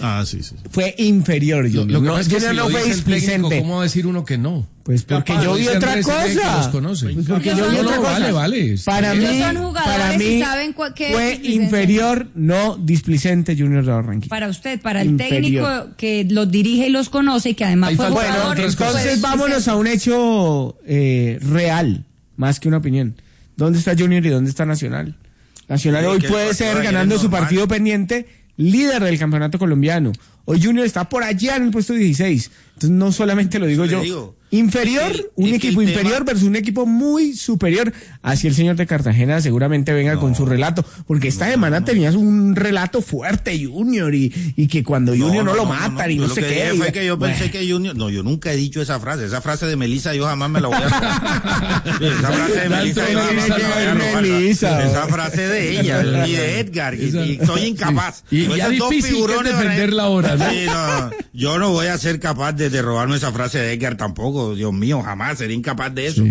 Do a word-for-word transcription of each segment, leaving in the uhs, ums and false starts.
Ah, sí, sí. Fue inferior, Lo, Junior. lo que No, pasa es que Junior si no lo fue dice el técnico, displicente. ¿cómo va a decir uno que no? Pues porque Capaz, yo vi dice otra Andrés Enrique, que cosa. los conoce. Pues porque Ellos yo vi son- otra no, cosa. vale, vale. Para Ellos mí, son jugadores para y mí saben cua- qué es fue displicente. inferior, no displicente Junior de Barranquilla. Para usted, para el Inferior. técnico que los dirige y los conoce y que además Ahí fue falta- jugador. Bueno, otras cosas. entonces vámonos a un hecho eh, real, más que una opinión. ¿Dónde está Junior y dónde está Nacional? Nacional Sí, hoy que el puede partido ser, de ayer ganando es su normal. partido pendiente, líder del campeonato colombiano. Hoy Junior está por allá en el puesto dieciséis. Entonces no solamente lo digo Eso yo. le digo. Inferior, Es que el- un es que equipo el inferior tema- versus un equipo muy superior. Así el señor de Cartagena seguramente venga con su relato. Porque esta semana tenías un relato fuerte, Junior, y, y que cuando Junior no, lo matan y Yo no lo sé que qué. dije y- fue que yo pensé Bueno. que Junior, no, yo nunca he dicho esa frase, esa frase de Melissa yo jamás me la voy a robar. Esa frase de Melissa yo jamás me la voy a robar. Melissa. Esa frase de ella y de Edgar, y, y soy incapaz. Y- y Pues ya esos dos difícil que es figurones van a- defenderla ahora, ¿no? Sí, no, yo no voy a ser capaz de, de robarme esa frase de Edgar tampoco, Dios mío, jamás seré incapaz de eso. Sí.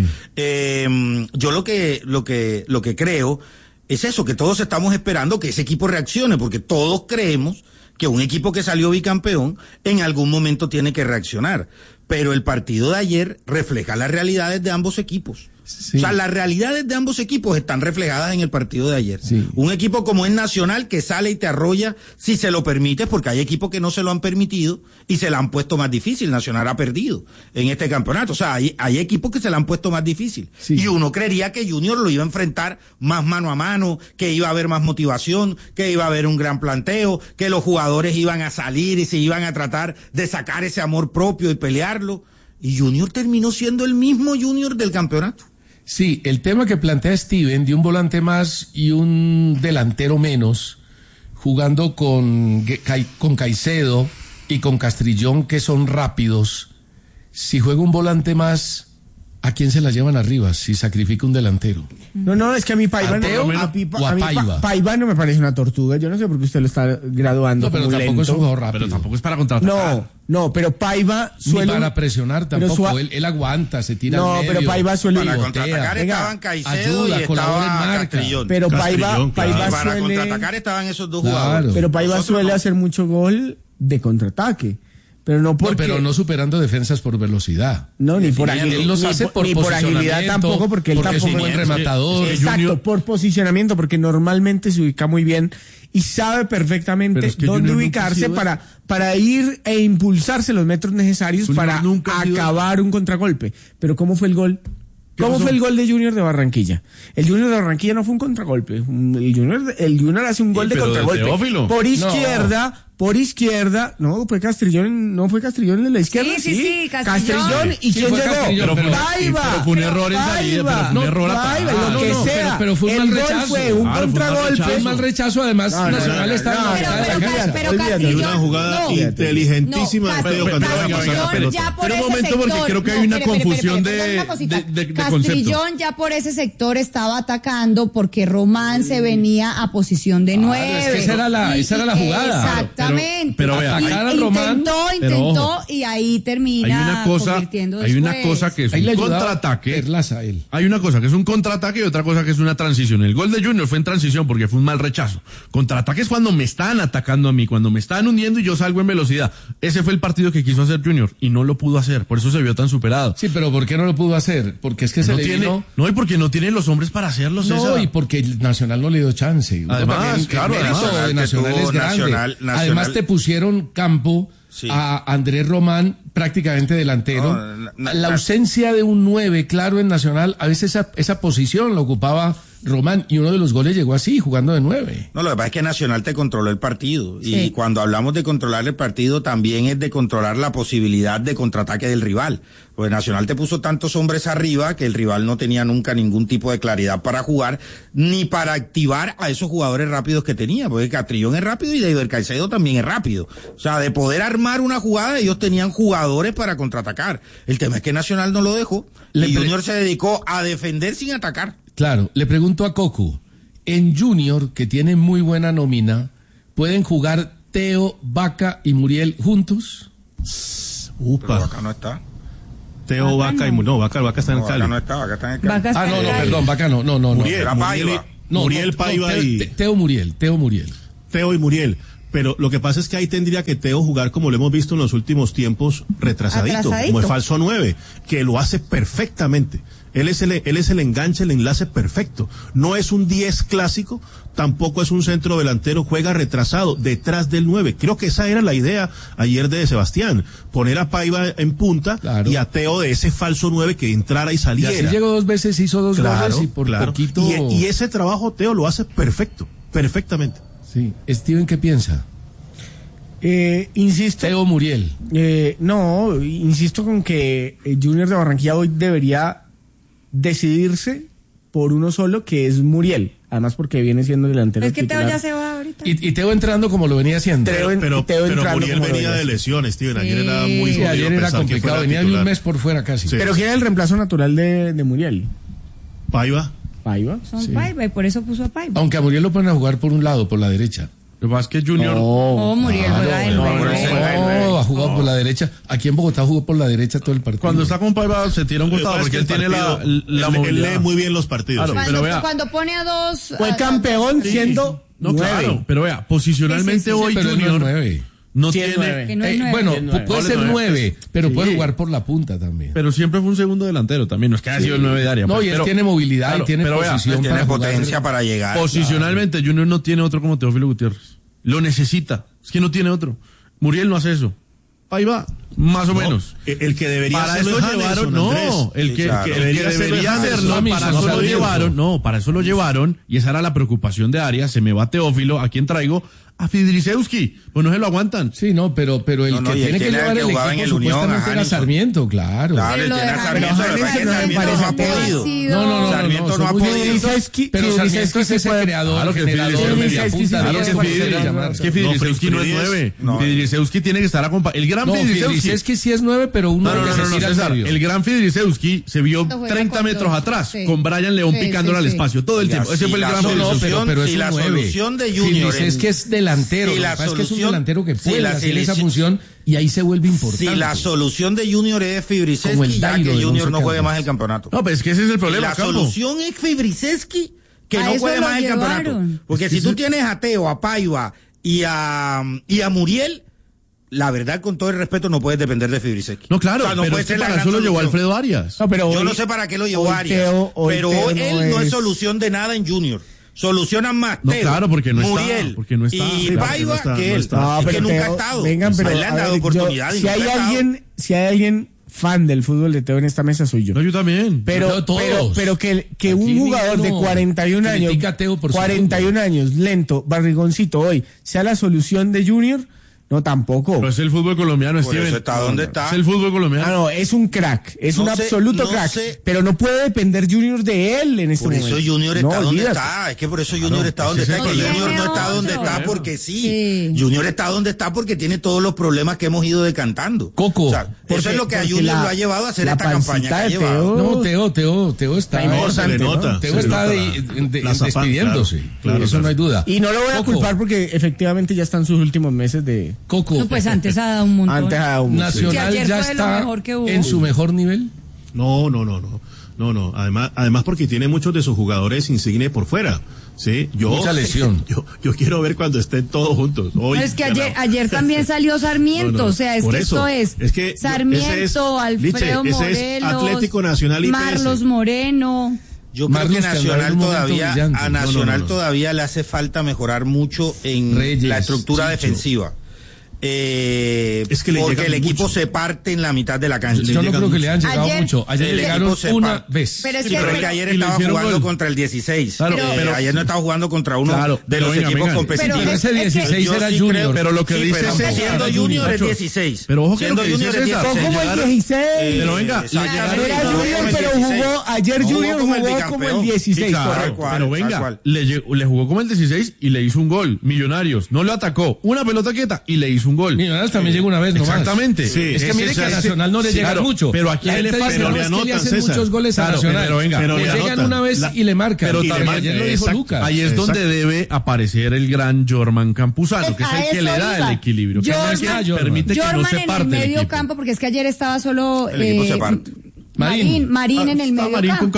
Eh, yo lo que, lo que, lo que creo es eso, que todos estamos esperando que ese equipo reaccione, porque todos creemos que un equipo que salió bicampeón en algún momento tiene que reaccionar. Pero el partido de ayer refleja las realidades de ambos equipos. Sí. O sea, las realidades de ambos equipos están reflejadas en el partido de ayer. Sí. Un equipo como es Nacional que sale y te arrolla si se lo permites, porque hay equipos que no se lo han permitido y se la han puesto más difícil. Nacional ha perdido en este campeonato. O sea, hay, hay equipos que se la han puesto más difícil. Sí. Y uno creería que Junior lo iba a enfrentar más mano a mano, que iba a haber más motivación, que iba a haber un gran planteo, que los jugadores iban a salir y se iban a tratar de sacar ese amor propio y pelearlo. Y Junior terminó siendo el mismo Junior del campeonato. Sí, el tema que plantea Steven de un volante más y un delantero menos, jugando con, Gue- con Caicedo y con Castrillón, que son rápidos. Si juega un volante más, ¿a quién se la llevan arriba si sacrifica un delantero? No, no, es que a mí Paiva, ¿A Teo no, a, Pi- o a a mí Pa- Paiva? Paiva no me parece una tortuga. Yo no sé por qué usted lo está graduando No, pero como tampoco lento. es un jugador rápido. Pero tampoco es para contraatacar. No, no, pero Paiva Ni suele... para presionar pero tampoco. su- Él, él aguanta, se tira No, al medio. pero Paiva suele... Para pivotea. contraatacar Venga, estaban Caicedo ayuda, y colabora en estaba marca. Castrillón. Pero Paiva, Castrillón, claro. Paiva Y para suele... contraatacar estaban esos dos Claro. jugadores. Pero Paiva Nosotros suele no. hacer mucho gol de contraataque. Pero no No, porque... pero no superando defensas por velocidad. No, ni por, Definiendo. agil- Él los ni hace por, por ni por agilidad posicionamiento, tampoco, porque él porque es tampoco... un buen rematador. Exacto, Junior- por posicionamiento, porque normalmente se ubica muy bien y sabe perfectamente Pero es que dónde Junior nunca ha ubicarse sido para, para ir e impulsarse los metros necesarios Junior para nunca ha sido acabar un contragolpe. Pero ¿cómo fue el gol? ¿Cómo pasó? fue el gol de Junior de Barranquilla? El Junior de Barranquilla no fue un contragolpe. Un- El Junior, el Junior hace un gol de pero de contragolpe. Teófilo. Por izquierda, por izquierda. No, fue Castrillón, no fue Castrillón en la izquierda. Sí, sí, sí, Castrillón. Castrillón. ¿Y Sí, quién fue llegó? Castrillón, pero- Paiva. pero fue un error en salida, pero fue un Paiva, error Paiva, atajado. lo que No, no, sea. pero- pero fue un el mal gol rechazo. fue un Claro, fue un mal contragolpe. rechazo. Es mal rechazo, además No, no, Nacional no, está no, en la no, mitad de la pero- cancha. pero Olvídate, Castrillón- una jugada no. inteligentísima de No, Feo Cas- cuando Castrillón venga, venga la pelota. ya por Pero un ese momento, porque sector- creo que hay no, una espere, espere, confusión espere, de- perdón, una cosita. de- de- de Castrillón concepto. ya por ese sector estaba atacando porque Román se venía a posición de Claro, nueve. es que esa era la- Y- esa era la jugada. Exactamente. Pero- pero vea, Y- atacar a Román, intentó, pero intentó ojo, y ahí termina Hay una cosa, convirtiendo hay una después. cosa que es Ahí le un ayudaba contraataque. Perlaza a él. Hay una cosa que es un contraataque y otra cosa que es una transición. El gol de Junior fue en transición porque fue un mal rechazo. Contraataque es cuando me están atacando a mí, cuando me están hundiendo y yo salgo en velocidad. Ese fue el partido que quiso hacer Junior y no lo pudo hacer. Por eso se vio tan superado. Sí, pero ¿por qué no lo pudo hacer? Porque es que se no le tiene, vino... no, y porque no tiene los hombres para hacerlo, No, César. y porque el Nacional no le dio chance. Uno Además, también, claro, el mérito además, de que Nacional tuvo es grande. Nacional- Nacional- Además te pusieron campo Sí. a Andrés Román prácticamente delantero. No, na- na- la ausencia de un nueve claro en Nacional, a veces esa, esa posición la ocupaba Román y uno de los goles llegó así, jugando de nueve. No, lo que pasa es que Nacional te controló el partido. Sí. Y cuando hablamos de controlar el partido, también es de controlar la posibilidad de contraataque del rival. Pues Nacional te puso tantos hombres arriba que el rival no tenía nunca ningún tipo de claridad para jugar, ni para activar a esos jugadores rápidos que tenía. Porque Castrillón es rápido y David Caicedo también es rápido. O sea, de poder armar una jugada, ellos tenían jugadores para contraatacar. El tema es que Nacional no lo dejó. Le y pre- Junior se dedicó a defender sin atacar. Claro, le pregunto a Cocu, en Junior, que tiene muy buena nómina, ¿pueden jugar Teo, Vaca y Muriel juntos? Pero Upa. acá no está. Teo, Vaca y Mu- no, Vaca, Vaca está en No, Cali. acá no está, acá está en el Cali. Vaca Ah, no, no, está ahí. perdón, Vaca no, no, no. no. Muriel, Era Muriel, Paiva. No, Muriel no, no, Paiva Teo, y Te- Teo Muriel, Teo Muriel. Teo y Muriel. Pero lo que pasa es que ahí tendría que Teo jugar como lo hemos visto en los últimos tiempos, retrasadito, Atrasadito. como el falso nueve, que lo hace perfectamente. Él es el, él es el enganche, el enlace perfecto. No es un diez clásico, tampoco es un centro delantero, juega retrasado, detrás del nueve. Creo que esa era la idea ayer de Sebastián, poner a Paiva en punta, claro, y a Teo de ese falso nueve que entrara y saliera. Y así llegó dos veces, hizo dos claro, goles y por claro. poquito... Y, y ese trabajo Teo lo hace perfecto, perfectamente. Sí. Steven, ¿qué piensa? Eh, insisto. Teo Muriel. Eh, no, insisto con que eh, Junior de Barranquilla hoy debería decidirse por uno solo, que es Muriel. Además porque viene siendo delantero Es que Teo titular. ya se va ahorita. Y, y Teo entrando como lo venía haciendo. Teo en- Pero, Teo pero entrando Muriel como venía lo de veía. lesiones, Steven. Ayer era muy Sí, jodido ayer era pensar que complicado, fuera venía de un titular. mes por fuera casi. Sí. Pero ¿quién era el reemplazo natural de, de Muriel? Paiva. Paiva. Son Sí. Paiva y por eso puso a Paiva. Aunque a Muriel lo ponen a jugar por un lado, por la derecha. Lo que pasa es que Junior... Oh, Muriel juega del no, nueve. no, No, ha jugado por la derecha. Aquí en Bogotá jugó por la derecha todo el partido. Cuando está con Paiva se tira un costado Lo que porque él pasa es tiene que el la, partido- la él, él movilidad. lee muy bien los partidos. Claro, sí. Cuando, pero vea. cuando pone a dos... Fue a- campeón Sí. siendo No, nueve. claro, pero vea, posicionalmente Sí, sí, sí, hoy pero él no es Junior nueve. no Sí, es tiene... nueve. Que no es Eh, nueve. bueno, Es nueve. puede Vale, ser nueve. nueve, pero Sí. puede jugar por la punta también. Pero siempre fue un segundo delantero también, no es que haya sido el nueve de área. No, pues, y él pero- tiene movilidad claro, y tiene pero vea, posición Tiene para jugar. potencia para llegar. Posicionalmente Junior no tiene otro como Teófilo Gutiérrez. Lo necesita, es que no tiene otro. Muriel no hace eso. Paiva, más o No, menos. el el que debería Para hacerlo eso es llevaron, Jamerson, Andrés. no, el Sí, que, claro. el que Debería debería, hacerlo es hacerlo, Jamerson, para no eso se lo lo llevaron, no, para eso lo llevaron, y esa era la preocupación de Arias, se me va Teófilo, ¿a quién traigo? A Fidrisewski, pues no se lo aguantan. Sí, no, pero, pero el No, no, que y él tiene que tiene llevar el que el jugaba en equipo el Unión, a supuestamente era Hanison. Sarmiento, claro. Claro, Pero él lo tiene a de Sarmiento, Hanison lo que pasa es que no me Sarmiento no parece ha que haya podido. sido- No, no, no, Sarmiento no, no ha son muy podido. distintos. Pero Sarmiento es ese creador, Claro que generador, Fidrisewski- media punta, Claro diez, que como se Fidri- le llama. es que Fidrisewski no es Fidri- nueve. no. Fidrisewski tiene que estar acompañado. El gran No, Fidrisewski. es que sí es nueve, pero uno No, no, que no, se no, no, tira al César, medio. el gran Fidrisewski se vio Juega con treinta metros dos, atrás sí. con Brian León Sí, picándole sí, al sí. espacio todo el Oiga, tiempo. Ese si fue el la gran No, no, Fidrisewski. pero, pero es si un la nueve. solución de Junior Fidris es en- que es delantero, si lo la que pasa es que es un solución- delantero que si puede la- hacer si- esa si- función y ahí se vuelve importante. Si la solución de Junior es Como el Fibrisewski, ya Dairo que del Junior Once no juegue Caldas. más el campeonato. No, pero es que ese es el Si problema, la Campo. solución es Fibrisewski, que A no eso juegue lo más el campeonato. llevaron. Porque Es que si tú ese- tienes a Teo, a Paiva y a, y a Muriel, la verdad, con todo el respeto, no puedes depender de Fibrisewski. No, claro, O sea, no pero puede es que ser la para gran eso lo llevó solución. Alfredo Arias. No, pero Yo hoy- no sé para qué lo llevó hoy Arias, Teo- hoy pero Teo él no no es es- solución de nada en Junior. Solucionan más No, Teo, claro, porque no está, Muriel porque no está. y Sí, claro, porque Paiva no está, que no él, está. No, es pero que nunca ha Teo- estado. Vengan, pero A él le han a dado ver, yo- oportunidad y si nunca hay ha estado. alguien, si hay alguien fan del fútbol de Teo en esta mesa soy yo. No, yo también. Pero, No, todos. pero, pero que, que Aquí un jugador de ninguno cuarenta y un años, critica a Teo por su cuarenta y un años, lento, barrigoncito hoy, sea la solución de Junior, no tampoco. Pero es el fútbol colombiano, Por Steven. eso está donde está. Es el fútbol colombiano. Ah, no, es un crack, es No un sé, absoluto no crack, sé. pero no puede depender Junior de él en este Por momento. eso Junior No, está donde olvídate. está, es que por eso Junior está ese donde es está, el que problema. Junior no está Tiene donde otro. está porque sí. Sí. Junior está donde está porque tiene todos los problemas que hemos ido decantando. Coco. O sea, eso Porque- es lo que a porque Junior la- lo ha llevado a hacer la esta pancita campaña que ha de llevado. Teo- No, Teo, Teo, Teo está, No, se le ¿no? nota, Teo se le está nota de- la- de- la zapa- despidiéndose. claro, claro, Eso claro. no hay duda. Y no lo voy a Coco, culpar porque efectivamente ya están sus últimos meses de... Coco. No, pues antes ha dado un montón. Antes ha dado un- Nacional Sí, ayer ya fue lo está mejor que hubo. en su mejor nivel. No, no, no, no. No, no. Además, además porque tiene muchos de sus jugadores insignes por fuera. Sí, yo. Mucha lesión. Yo, yo quiero ver cuando estén todos juntos. Hoy, No, es que ayer, ganamos. ayer también salió Sarmiento, No, no, o sea, es por que eso. esto es, Es que yo- Sarmiento, ese es- Alfredo Liche, ese es Morelos, Atlético Nacional I P S. Marlos Moreno. Yo creo Marlos que tendrá Nacional un momento todavía, brillante. a No, no, Nacional no, no. todavía le hace falta mejorar mucho en Reyes, la estructura Chicho. defensiva. Eh, Es que le porque llegan el equipo mucho. se parte en la mitad de la cancha. Yo no llegan creo que le mucho. hayan llegado Ayer- mucho. Ayer el le llegaron equipo se una pa- vez. Pero es Sí, que, pero es fue- que ayer y le estaba hicieron jugando gol. contra el dieciséis. Claro, Eh, pero- ayer no estaba jugando contra uno Claro, de pero los venga, equipos venga. competitivos. Pero ese es que- dieciséis Yo era sí Junior. creo- Pero lo que sí, dice pero César- siendo Era Junior es Junior. dieciséis. Pero ojo que Siendo lo que dice Junior es César. Fue dieciséis. como el dieciséis. Pero venga, exacto. le llegaron- Era Jugó Junior, como el pero dieciséis. jugó, ayer No jugó Junior como el jugó como el bicampeón. dieciséis. Sí, claro, Tal cual, pero tal venga, cual. le, llegó- le jugó como el dieciséis y le hizo un gol. Millonarios, no lo atacó. Una pelota quieta y le hizo un gol. Millonarios también llegó una vez nomás. Exactamente. Sí, Es que ese- mire que a ese- Nacional no le sí, llega claro, mucho. pero aquí La le gente falta- dice, pero no, le es que le anotan, hacen César. muchos goles a Claro, Nacional. pero venga, pero le le llegan anotan. una vez La- y le marcan. pero Y también- ayer lo dijo exacto. Lucas. Ahí es Exacto. donde debe aparecer el gran Jorman Campuzano, que es A el que eso le da iba. el equilibrio. Que es el que Jorman- permite que no Jorman se en el parte el medio equipo. campo, porque es que ayer estaba solo El equipo eh, se parte. Marín, Marín. Marín Ah, en el está medio Marín campo. con Cabrera.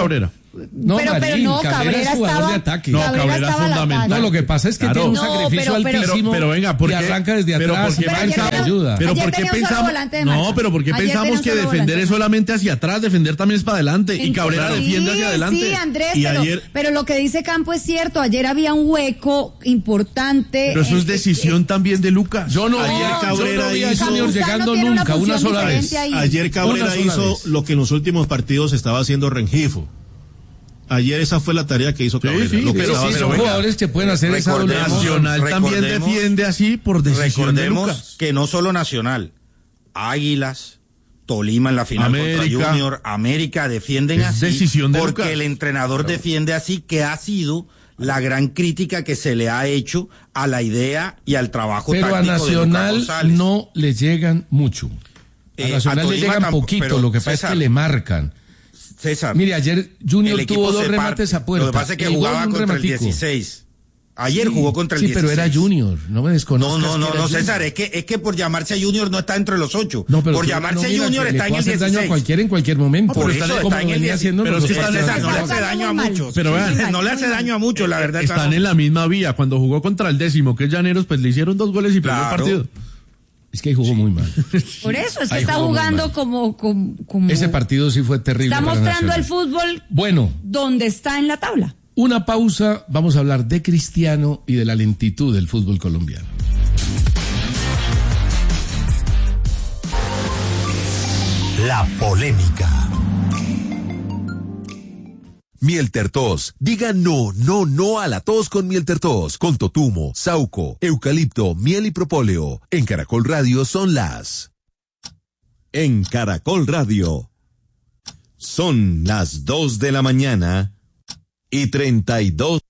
No, pero, Marín, pero no, Cabrera Cabrera, es jugador estaba, de ataque. No, Cabrera Cabrera es estaba al fundamental. ataque. No, lo que pasa es que Claro. tiene un No, sacrificio pero- pero- altísimo Pero, pero venga, ¿por y qué? arranca desde pero atrás ¿por qué y Pero ayer marca tenía- ayuda. Pero Ayer ¿por qué tenía un solo pensamos? volante de No, marca. pero ¿por qué Ayer pensamos tenía un que solo defender volante. es solamente hacia atrás, defender también es para adelante? Y Cabrera Sí, defiende hacia adelante. Sí, Andrés, Y pero, ayer- pero lo que dice Campo es cierto. Ayer había un hueco importante. Pero eso es en- decisión también de Lucas. Yo no Ayer vi a- Cabrera yo no vi a hizo- Junior Campuzano llegando tiene una nunca, una función sola vez. diferente ahí. Ayer Cabrera Una sola hizo vez. lo que en los últimos partidos estaba haciendo Rengifo. Ayer esa fue la tarea que hizo Sí, Cabrera. sí, lo que Pero estaba sí, haciendo. son jugadores que pueden hacer esa doble Recordemos- función. Nacional también recordemos- defiende así por decisión de Recordemos Lucas. que no solo Nacional, Águilas, Tolima en la final América. contra Junior, América defienden Es así decisión de porque Lucas. el entrenador defiende así, que ha sido la gran crítica que se le ha hecho a la idea y al trabajo Pero a táctico de Lucas Nacional González. no le llegan mucho. A Eh, Nacional a le Tolima llegan tampoco, poquito, pero, lo que pasa César, es que le marcan. César, Mire, ayer Junior el equipo tuvo dos se remates parte. a puerta. Lo que pasa es que El gol, jugaba un contra el rematico. dieciséis. Ayer jugó contra el Sí, dieciséis. pero era Junior, no me desconozcas. No, no, no, que era no, Junior. César, es que, es que por llamarse a Junior no está entre los ocho. No, pero por tú- llamarse no, mira, Junior que está le en puede el hacer daño a dieciséis. cualquiera en cualquier momento. Por Pero eso está está como en el venía dieciséis. haciendo Pero los es que otros está en César, esa- no le años. hace daño a muchos. Pero vean, no le hace daño a muchos, la verdad. Están está- en la misma vía. Cuando jugó contra el décimo, que es Llaneros, pues le hicieron dos goles y perdió el Claro. partido. Es que ahí jugó muy mal. Por eso, es que Ahí está jugó muy jugando mal. como, como, como- Ese partido sí fue terrible. Está para mostrando Nacional. el fútbol Bueno, donde está en la tabla. una pausa, vamos a hablar de Cristiano y de la lentitud del fútbol colombiano. La polémica. Miel Tertos. Diga no, no, no a la tos con Miel Tertos. Con totumo, sauco, eucalipto, miel y propóleo. En Caracol Radio son las... En Caracol Radio. Son las dos de la mañana y treinta y dos.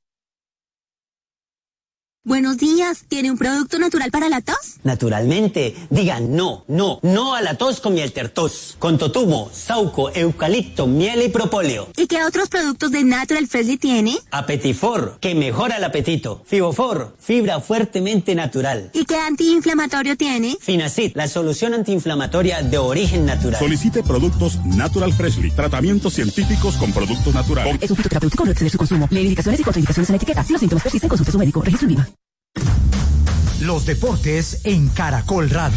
Buenos días, ¿tiene un producto natural para la tos? Naturalmente, digan no, no, no a la tos con Miel Tertos, con totumo, sauco, eucalipto, miel y propóleo. ¿Y qué otros productos de Natural Freshly tiene? Apetifor, que mejora el apetito. Fibofor, fibra fuertemente natural. ¿Y qué antiinflamatorio tiene? Finacid, la solución antiinflamatoria de origen natural. Solicite productos Natural Freshly, tratamientos científicos con productos naturales. Es un fitoterapéutico, no exceder su consumo. Lee indicaciones y contraindicaciones en la etiqueta. Si los síntomas persisten, consulte a su médico. Registro en Viva. Los deportes en Caracol Radio.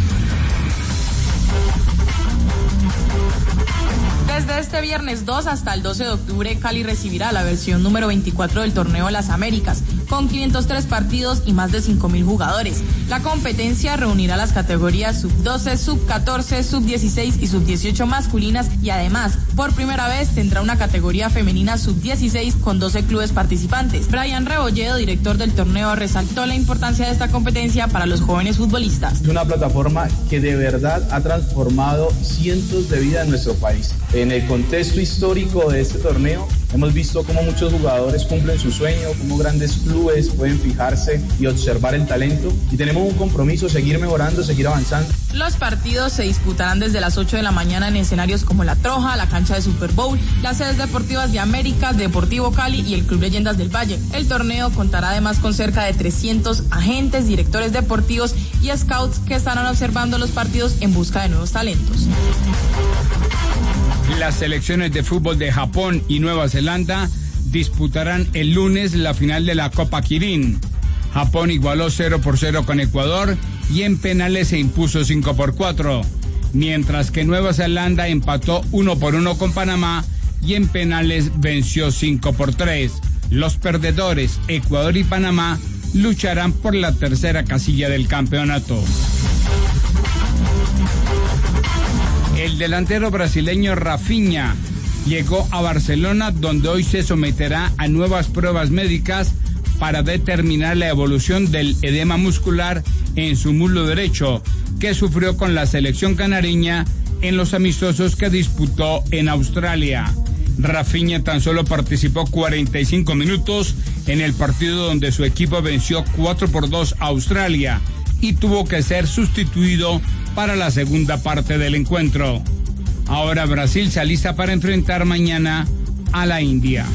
Desde este viernes dos hasta el doce de octubre, Cali recibirá la versión número veinticuatro del Torneo de las Américas, con quinientos tres partidos y más de cinco mil jugadores. La competencia reunirá las categorías sub doce, sub catorce, sub dieciséis y sub dieciocho masculinas y además, por primera vez, tendrá una categoría femenina sub dieciséis con doce clubes participantes. Brian Rebolledo, director del torneo, resaltó la importancia de esta competencia para los jóvenes futbolistas. Es una plataforma que de verdad ha transformado cientos de vidas en nuestro país. En el contexto histórico de este torneo, hemos visto cómo muchos jugadores cumplen su sueño, cómo grandes clubes pueden fijarse y observar el talento. Y tenemos un compromiso, seguir mejorando, seguir avanzando. Los partidos se disputarán desde las ocho de la mañana en escenarios como La Troja, la cancha de Super Bowl, las sedes deportivas de América, Deportivo Cali y el Club Leyendas del Valle. El torneo contará además con cerca de trescientos agentes, directores deportivos y scouts que estarán observando los partidos en busca de nuevos talentos. Las selecciones de fútbol de Japón y Nueva Zelanda disputarán el lunes la final de la Copa Kirin. Japón igualó cero por cero con Ecuador y en penales se impuso cinco por cuatro, mientras que Nueva Zelanda empató uno por uno con Panamá y en penales venció cinco por tres. Los perdedores, Ecuador y Panamá, lucharán por la tercera casilla del campeonato. El delantero brasileño Rafinha llegó a Barcelona, donde hoy se someterá a nuevas pruebas médicas para determinar la evolución del edema muscular en su muslo derecho, que sufrió con la selección canareña en los amistosos que disputó en Australia. Rafinha tan solo participó cuarenta y cinco minutos en el partido donde su equipo venció cuatro por dos a Australia y tuvo que ser sustituido para la segunda parte del encuentro. Ahora Brasil se alista para enfrentar mañana a la India.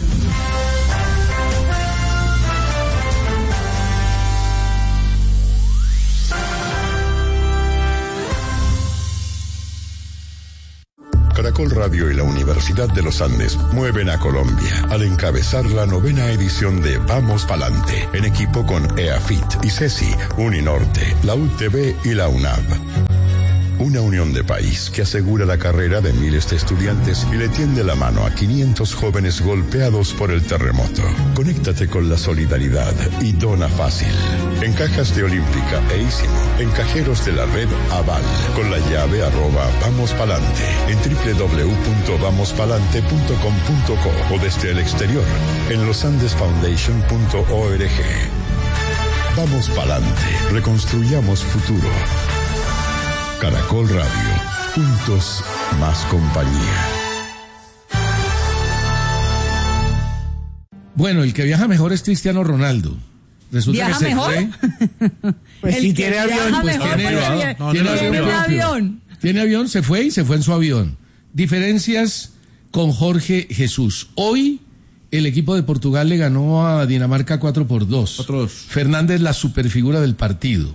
Caracol Caracol Radio y la Universidad de los Andes mueven a Colombia al encabezar la novena edición de Vamos Palante, en equipo con EAFIT, ICESI, Uninorte, la U T V y la UNAV. Una unión de país que asegura la carrera de miles de estudiantes y le tiende la mano a quinientos jóvenes golpeados por el terremoto. Conéctate con la solidaridad y dona fácil. En cajas de Olímpica e Ísimo, en cajeros de la red Aval, con la llave arroba Vamos Palante, en doble u doble u doble u punto vamos palante punto com punto co o desde el exterior, en losandesfoundation punto org. Vamos Palante, reconstruyamos futuro. Caracol Radio, juntos más compañía. Bueno, el que viaja mejor es Cristiano Ronaldo. Resulta ¿Viaja que se mejor? fue. Pues El si que tiene avión, viaja pues mejor tiene porque avión. viaja- No, tiene tiene avión propio. avión. Tiene avión, se fue y se fue en su avión. Diferencias con Jorge Jesús. Hoy el equipo de Portugal le ganó a Dinamarca cuatro por dos. Fernández, la superfigura del partido.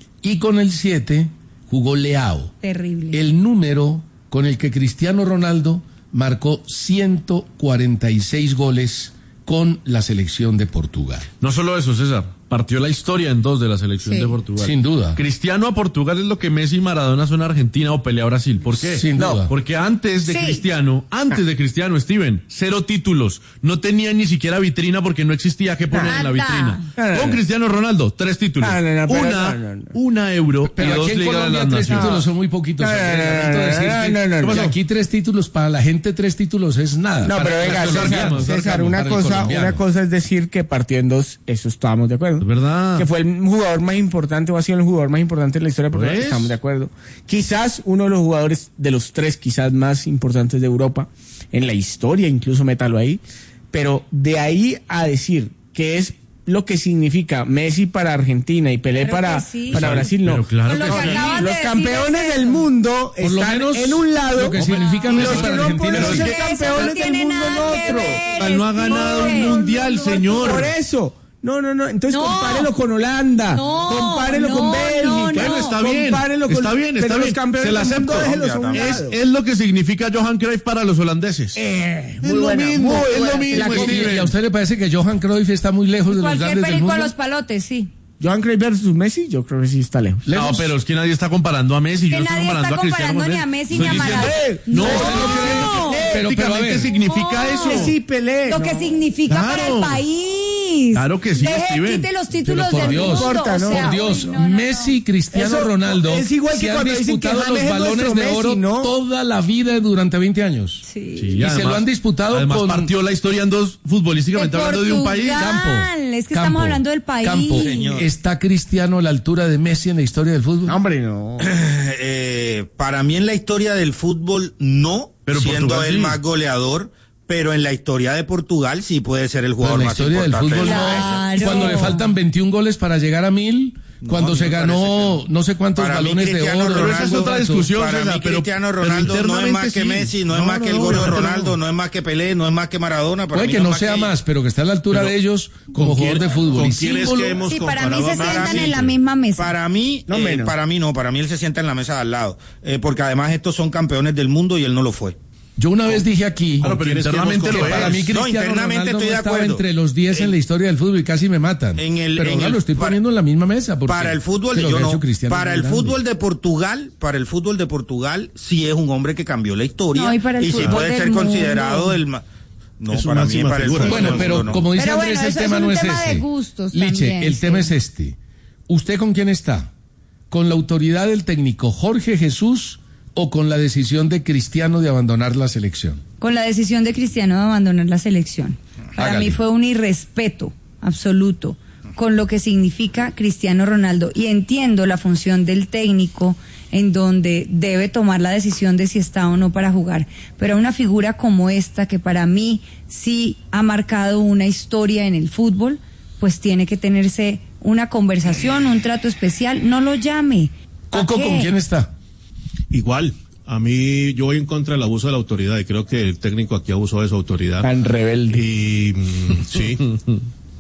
Y con el siete jugó Leao. Terrible. El número con el que Cristiano Ronaldo marcó ciento cuarenta y seis goles con la selección de Portugal. No solo eso, César. Partió la historia en dos de la selección Sí. de Portugal. Sin duda. Cristiano a Portugal es lo que Messi y Maradona son a Argentina o Pelé a Brasil. ¿Por qué? Sin No, duda. porque antes de Sí. Cristiano, antes de Cristiano, Steven, cero títulos. No tenía ni siquiera vitrina porque no existía que poner en la Nada. vitrina. No, no, no. Con Cristiano Ronaldo, tres títulos. No, no, no, pero una, no, no, no. una euro Pero y dos aquí en ligas de Colombia las tres naciones. títulos son muy poquitos. No, no, Andrés. no, Lamento no, decirte no, no, no, que no. aquí tres títulos, para la gente tres títulos es nada. No, Para- pero venga, para el César, colombiano, César, para una el cosa, colombiano. una cosa es decir que partió en dos, eso estábamos de acuerdo. ¿Verdad? Que fue el jugador más importante o ha sido el jugador más importante de la historia, porque ¿Ves? estamos de acuerdo. Quizás uno de los jugadores de los tres, quizás más importantes de Europa, en la historia, incluso métalo ahí. Pero de ahí a decir que es lo que significa Messi para Argentina y Pelé Claro para, que sí. para Pero Brasil, no. claro Con lo que que sí. acaban de Los decir campeones es del eso. mundo Por lo están menos en un lado lo que significa y Messi los para que no Argentina pueden es ser que- Eso no campeones del tiene mundo en nada que otro. ver, No ha ganado un Steven. mundial, señor. Por eso. No, no, no. Entonces No. compárelo con Holanda. No, compárelo no, con no, Bélgica. no. Bueno, está bien, compárelo con- está bien, está pero bien. los campeones Se la del mundo, acepto. déjelos a un Es, lado. es lo que significa Johan Cruyff para los holandeses. Eh, es lo buena, mismo, muy es buena. lo mismo, La que- Steven. ¿Y a usted le parece que Johan Cruyff está muy lejos de los Cualquier grandes del perico a mundo? los palotes, sí. Johan Cruyff versus Messi, yo creo que sí está lejos. No, pero es que nadie está comparando a Messi. Que yo no estoy nadie está comparando a Cristiano comparando ni con a él. Messi Estoy ni a diciendo- Maradona. No, No. usted no cree lo que Pero- pero, a ver. éticamente significa No. eso. Messi, Pelé. Lo no. que significa Claro. para el país. Claro que sí, Deje, Steven. quite los Pero títulos por del Dios, mundo. importa, o ¿no? sea, por Dios, uy, no, no, no. Messi y Cristiano Eso Ronaldo es igual que se han cuando dicen que disputado James los es balones nuestro de oro Messi, ¿no? toda la vida durante veinte años. Sí. Sí, Y se lo han disputado además con- partió la historia en dos, futbolísticamente De hablando de un país. Portugal. Campo. Es que Campo, estamos hablando del país. Campo. Señor. ¿Está Cristiano a la altura de Messi en la historia del fútbol? Hombre, no. Eh, para mí en la historia del fútbol no, Pero siendo Portugal el sí. más goleador, pero en la historia de Portugal sí puede ser el Pero jugador en la más historia del importante. fútbol del no. mundo. Claro. Cuando le faltan veintiún goles para llegar a mil, No, cuando a mí se me ganó parece que no sé cuántos Para mí, balones de Cristiano oro. Pero esa es Ronaldo- otra discusión, Para César, mí pero- Cristiano pero Ronaldo no es internamente más que sí. Messi, no, es No, más no, que el no, gordo pero no. Ronaldo, no es más que Pelé, no es más que Maradona. Para Puede mí que no es sea que- más, pero que está a la altura Pero, de ellos como ¿con jugador quién- de fútbol. con Y quién es símbolo- que hemos Sí, para mí se comparado a sientan Messi? en la misma mesa. Para mí, No eh, menos. para mí no, para mí él se sienta en la mesa de al lado, eh, porque además estos son campeones del mundo y él no lo fue. Yo una vez dije aquí Claro, pero ¿Quién es que internamente hemos lo que es. para mí No, Cristiano internamente Ronaldo estoy no de estaba acuerdo. entre los diez en En- la historia del fútbol y casi me matan. En el- pero en no el- lo estoy para- poniendo en la misma mesa. porque Para el fútbol, que lo yo que ha no. hecho Cristiano Para es el muy grande. fútbol de Portugal, para el fútbol de Portugal, sí es un hombre que cambió la historia No, y para el sí fútbol puede del ser mundo. considerado el ma- no Es su para mí máxima para el figura. fútbol Bueno, del pero mundo no. como dice Pero Andrés, bueno, el eso es tema un no es tema ese. de gustos Liche, también, el sí. tema es este. ¿Usted con quién está? ¿Con la autoridad del técnico Jorge Jesús o con la decisión de Cristiano de abandonar la selección? Con la decisión de Cristiano de abandonar la selección. Para Hágale. mí fue un irrespeto absoluto con lo que significa Cristiano Ronaldo. Y entiendo la función del técnico en donde debe tomar la decisión de si está o no para jugar. Pero una figura como esta, que para mí sí ha marcado una historia en el fútbol, pues tiene que tenerse una conversación, un trato especial. No lo llame. ¿Pa' Coco, qué? ¿con quién está? Igual, a mí yo voy en contra del abuso de la autoridad y creo que el técnico aquí abusó de su autoridad. Tan rebelde. Y mm, sí,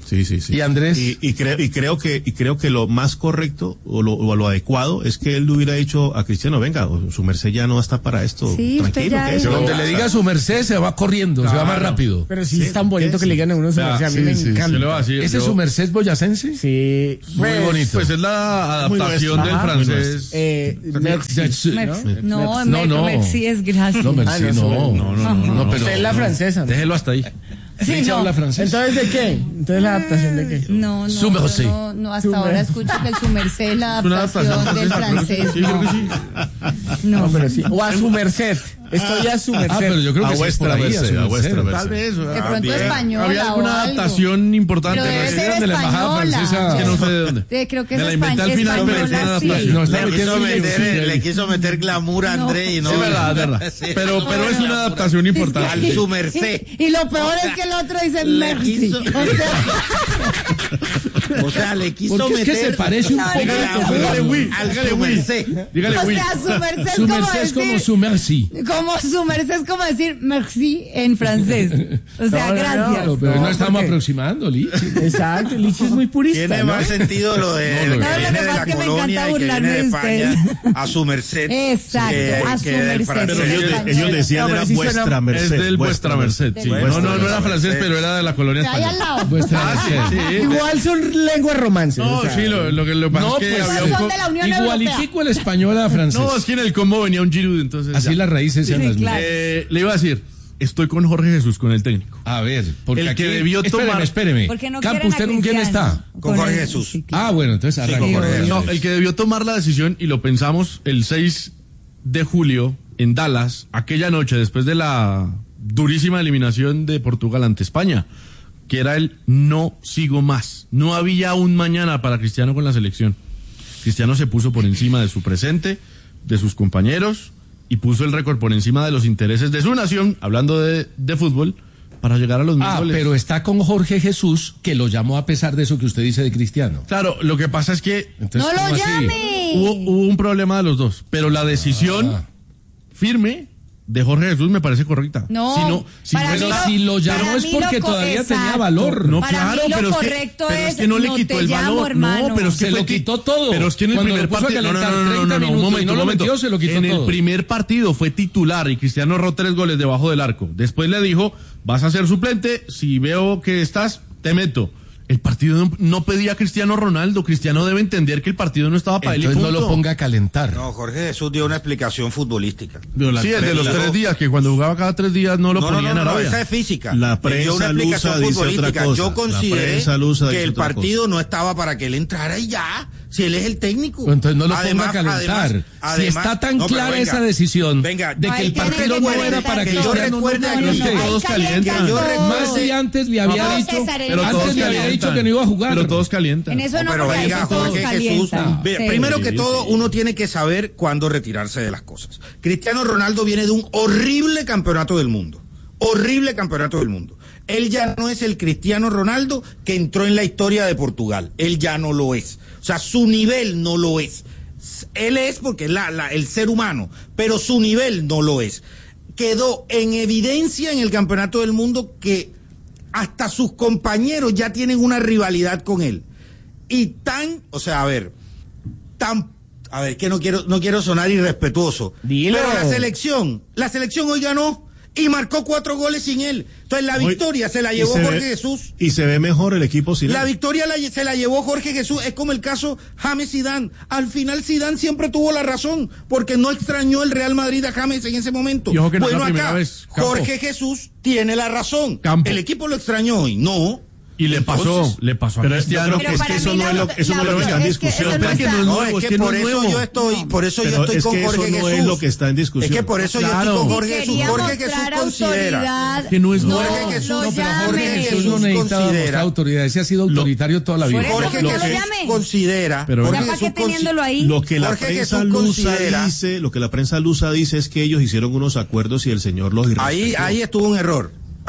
Sí, sí, sí. ¿Y Andrés? Y, y, creo, y creo que y creo que lo más correcto o lo, o lo adecuado es que él le hubiera dicho a Cristiano, venga, su merced ya no está para esto. Sí, tranquilo. usted ya Que eso, Donde le diga su merced se va corriendo, Claro. se va más rápido. Pero sí, es tan bonito que le digan a uno su merced, a mí sí, me sí, encanta. sí, le voy a decir, ¿Ese es yo- su merced boyacense? Sí. Muy Pues, bonito. Pues es la adaptación del Ajá. francés. Eh, merci. Merci. No, No, no. Merci es gracias. No, merci, Ah, no, no. no, no, no, no, pero Usted es la francesa, ¿no? Déjelo hasta ahí. Sí, Licha no. habla francés. Entonces, ¿de qué? Entonces, ¿la adaptación de qué? No, no, Su yo merced. no, no, hasta Su ahora merced. escucho que el su merced es la Es una adaptación adaptación del francés. Sí, creo que sí. No, No, pero sí. O a su merced. Estoy a su merced. Ah, pero yo creo A que sí es por vuestra ahí, a merced, su a vuestra merced. merced. Tal vez. de ah, pronto bien. española Había alguna o algo. adaptación importante. Pero debe ¿no? ser de la embajada española. francesa. Que no sé de dónde. Eh, creo que Me es la inventé al españ- final, pero es una española, sí. adaptación. No, está Le quiso, metiendo un meter, guioncillo le ahí. quiso meter glamour a No. André y no. Sí, verdad, verdad. Sí. Pero, pero es una adaptación importante. Al su merced. Y, y lo peor es que el otro dice Le merci. quiso- O sea, O sea, le quiso Porque es meter. que se parece un No, poco. no, Dígale, oui, Al dígale, su oui. merced. Dígale, o oui. sea, su merced es Su como merced es como decir, su merci. como su merced es como decir merci en francés. O sea, No, no, gracias. no, Pero no, No, estamos porque- aproximando, Lichi. Exacto, Lichi es muy purista, Tiene ¿no? más sentido lo de No, lo lo que que- No, lo viene que de pasa la es que me colonia encanta y que burlarme viene de de ustedes. España a su merced. Exacto, que- a su que del merced. francés. Pero ellos, Española. ellos decían No, pero era sí suena- vuestra merced. Es del vuestra merced. Sí. Del No, vuestra no, no era merced. francés, pero era de la colonia De ahí al española. lado. Vuestra merced. Sí. Igual son lenguas romances. No, o sea, sí, lo, lo que lo pasa No, es que pues, había un son co- de la Unión Europea. Igualitico el español a francés. No, es que en el combo venía un Giroud, entonces. Así ya. las raíces sean Sí, las mismas. claro. Eh, le iba a decir, estoy con Jorge Jesús, con el técnico. A ver, porque El aquí... que debió Espéreme, tomar- espéreme. Porque no Campo, quieren a ¿usted con quién Cristiano. está? Con Jorge él, Jesús. sí, claro. Ah, bueno, entonces Sí, arranque. con Jorge No, Jesús. el que debió tomar la decisión, y lo pensamos el seis de julio en Dallas, aquella noche, después de la durísima eliminación de Portugal ante España, que era el no sigo más. No había un mañana para Cristiano con la selección. Cristiano se puso por encima de su presente, de sus compañeros, y puso el récord por encima de los intereses de su nación, hablando de, de fútbol, para llegar a los mil Ah, goles. pero está con Jorge Jesús, que lo llamó a pesar de eso que usted dice de Cristiano. Claro, lo que pasa es que Entonces, No lo ¿cómo así? llame. hubo, hubo un problema de los dos, pero la decisión Ah. firme de Jorge Jesús me parece correcta. No, si no, si para no mí era- Pero si lo llamó para es mí porque lo co- todavía tenía exacto. valor. No, Para claro, mí lo pero, es que, correcto pero es es, que no le no quitó te el llamo, valor. hermano. No, pero es que Se fue lo ti- quitó todo. Pero es que en el Cuando primer lo puso a partido. No, no, calentar no, no, no, treinta no, un minutos y momento, no un lo momento. metió, se lo quitó en todo. el primer partido fue titular y Cristiano erró tres goles debajo del arco. Después le dijo, vas a ser suplente, si veo que estás, te meto. El partido no, no pedía a Cristiano Ronaldo. Cristiano debe entender que el partido no estaba para él y Entonces no punto. lo ponga a calentar. No, Jorge Jesús dio una explicación futbolística. Sí, el de los tres días, que cuando jugaba cada tres días no lo No, no, ponían no, a no, Arabia. esa es física. La Él dio prensa una explicación lusa dice otra futbolística. cosa. Yo La consideré prensa lusa que dice el otra partido no estaba para que él entrara y ya. Si él es el técnico. Pues entonces no lo Además- ponga a calentar. además- si además- está tan no, pero clara venga, esa decisión venga, de que Ay, el tiene partido que no calentar era para todo. Cristiano, Que yo recuerde no, aquí no, Es que no. todos Ahí calientan calientan. Que yo todo. Más si antes le había No, dicho, César, Pero antes todos le había calientan. dicho que no iba a jugar. Pero todos calientan. En eso no, pero porque venga, ahí todos Jorge Jesús. calientan. Ve, Sí. Primero Sí, que sí, todo, sí. uno tiene que saber cuándo retirarse de las cosas. Cristiano Ronaldo viene de un horrible campeonato del mundo. Horrible campeonato del mundo. Él ya no es el Cristiano Ronaldo que entró en la historia de Portugal. Él ya no lo es. O sea, su nivel no lo es. Él es porque es la, la, el ser humano, pero su nivel no lo es. Quedó en evidencia en el campeonato del mundo que hasta sus compañeros ya tienen una rivalidad con él. Y tan, o sea, a ver, tan, a ver, que no quiero, no quiero sonar irrespetuoso. Dilo. Pero la selección, la selección hoy ganó y marcó cuatro goles sin él. Entonces la Hoy- victoria se la y llevó se Jorge ve- Jesús. Y se ve mejor el equipo sin La él. victoria la- se la llevó Jorge Jesús. Es como el caso James Zidane. Al final Zidane siempre tuvo la razón porque no extrañó el Real Madrid a James en ese momento. Y ojo que no es bueno, la primera acá vez, Campo. Jorge Jesús tiene la razón. Campo. El equipo lo extrañó hoy. No. Y le pasó, Entonces, le pasó a pero yo Cristiano. creo que es que eso no es lo, eso no es lo que está en es que discusión. eso no Espera que está- no es No, nuevo, es es que que no por es eso nuevo. yo estoy, por eso yo Pero estoy es con que eso Jorge no Jesús. es lo que está en discusión. Es que por eso yo Claro. estoy con Y Jorge Jesús. quería Jorge Jesús mostrar considera. autoridad. Que no es No, nuevo. Jorge Jesús, lo no, pero llame. Jorge Jesús Jesús no necesita considera- mostrar autoridad, ese ha sido autoritario toda la vida. Por eso, Jorge que no lo Jesús llame. considera. Pero Jorge Ya para Jesús que teniéndolo ahí. Lo que la Jorge prensa Jesús lusa considera- dice, lo que la prensa lusa dice es que ellos hicieron unos acuerdos y el señor los Ahí, irrespetó. ahí estuvo un error.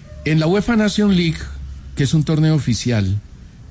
En la UEFA Nation League, que es un torneo oficial,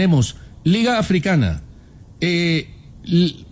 tenemos Liga Africana, eh,